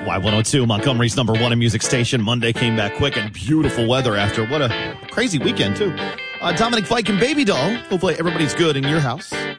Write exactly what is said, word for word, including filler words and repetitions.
Y one oh two, Montgomery's number one in music station. Monday came back quick and beautiful weather after what a crazy weekend, too. Uh, Dominic Fike and Baby Doll. Hopefully everybody's good in your house.